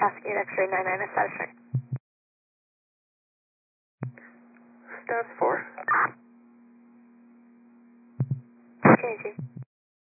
Cascade X-ray 99 is status check. Stats 4. Changing.